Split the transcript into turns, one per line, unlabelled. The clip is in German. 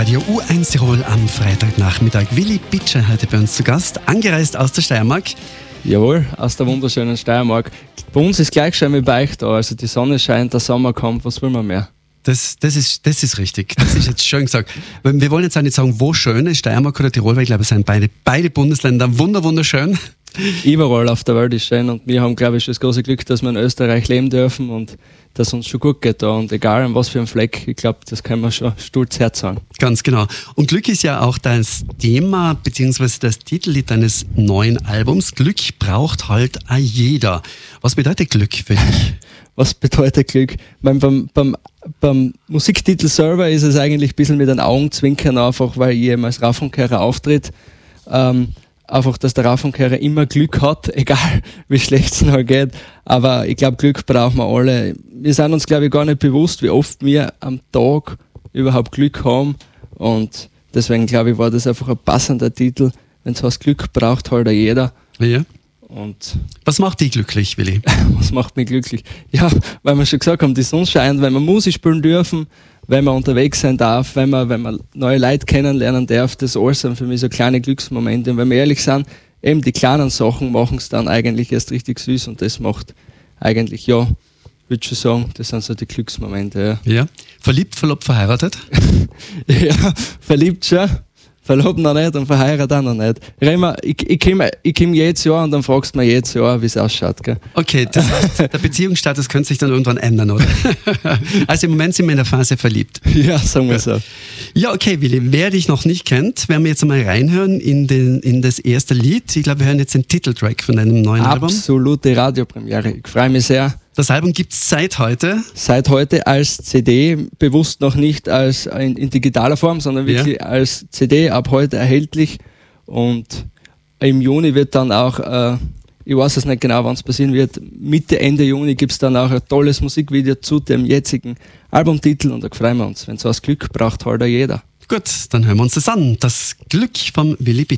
Radio U1 Tirol am Freitagnachmittag. Willi Bitscher heute bei uns zu Gast, angereist aus der Steiermark.
Jawohl, aus der wunderschönen Steiermark. Bei uns ist gleich schön wie bei euch da. Also die Sonne scheint, der Sommer kommt, was will man mehr?
Das ist richtig. Das ist jetzt schön gesagt. Wir wollen jetzt auch nicht sagen, wo schön ist, Steiermark oder Tirol, weil ich glaube, es sind beide Bundesländer wunderschön.
Überall auf der Welt ist schön und wir haben, glaube ich, das große Glück, dass wir in Österreich leben dürfen und dass uns schon gut geht da. Und egal an was für ein Fleck, ich glaube, das kann man schon stolz herzagen.
Ganz genau. Und Glück ist ja auch das Thema bzw. das Titellied deines neuen Albums. Glück braucht halt auch jeder. Was bedeutet Glück für dich?
Was bedeutet Glück? Beim Musiktitel selber ist es eigentlich ein bisschen mit einem Augenzwinkern, einfach weil ich eben als Raffenkehrer auftritt. Einfach, dass der Raffenkehrer immer Glück hat, egal wie schlecht es noch geht. Aber ich glaube, Glück brauchen wir alle. Wir sind uns, glaube ich, gar nicht bewusst, wie oft wir am Tag überhaupt Glück haben. Und deswegen, glaube ich, war das einfach ein passender Titel. Wenn es heißt, Glück braucht halt auch jeder.
Ja.
Und
was macht dich glücklich, Willi?
Was macht mich glücklich? Ja, weil wir schon gesagt haben, die Sonne scheint, wenn wir Musik spielen dürfen, wenn man unterwegs sein darf, wenn man neue Leute kennenlernen darf, das alles sind für mich so kleine Glücksmomente. Und wenn wir ehrlich sind, eben die kleinen Sachen machen es dann eigentlich erst richtig süß und das macht eigentlich, ja, würde schon sagen, das sind so die Glücksmomente.
Ja. Verliebt, verlobt, verheiratet?
Ja, verliebt schon. Verlobt noch nicht und verheiratet auch noch nicht. Ich komm jedes Jahr und dann fragst du mich jedes Jahr, wie es ausschaut. Gell?
Okay, das heißt, der Beziehungsstatus könnte sich dann irgendwann ändern, oder? Also im Moment sind wir in der Phase verliebt.
Ja, sagen wir so.
Ja, okay, Willi, wer dich noch nicht kennt, werden wir jetzt einmal reinhören in das erste Lied. Ich glaube, wir hören jetzt den Titeltrack von deinem neuen Album.
Absolute Radiopremiere. Ich freue mich sehr.
Das Album gibt es seit heute?
Seit heute als CD, bewusst noch nicht als in digitaler Form, sondern wirklich als CD ab heute erhältlich. Und im Juni wird dann auch, ich weiß es nicht genau, wann es passieren wird, Mitte, Ende Juni gibt es dann auch ein tolles Musikvideo zu dem jetzigen Albumtitel und da freuen wir uns. Wenn so was Glück braucht, halt auch jeder.
Gut, dann hören wir uns das an. Das Glück vom Willi Bitscher.